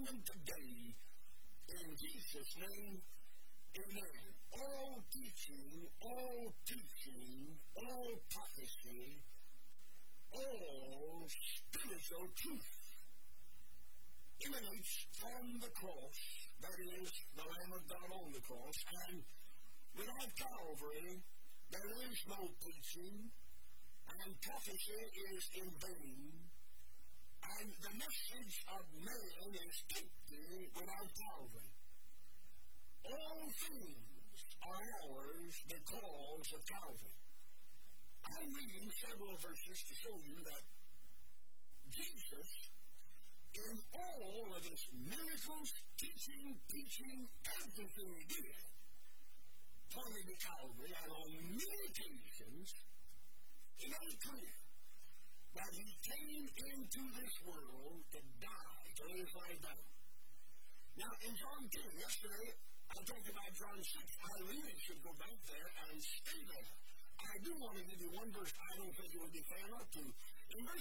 sermon today. In Jesus' name, amen. All teaching, all prophecy, all spiritual truth emanates from the cross, that is, the Lamb of God on the cross, and without Calvary, there is no teaching, and prophecy is in vain, and the message of man is empty without Calvary. All things are ours because of Calvary. I'm reading several verses to show you that Jesus, in all of his miracles, teaching, preaching, everything he did, pointed to Calvary, and on many occasions, he made it clear that he came into this world to die, to lay his life down. Now, in John 10, yesterday, I talked about John 6. I really should go back there and stay there. I do want to give you one verse I don't think it would be fair not to. In verse